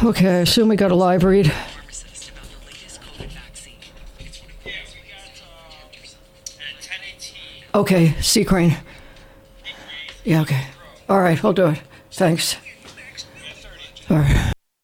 Okay, I assume we got a live read. Okay, C. Crane. Yeah, okay. All right, I'll do it. Thanks. All right.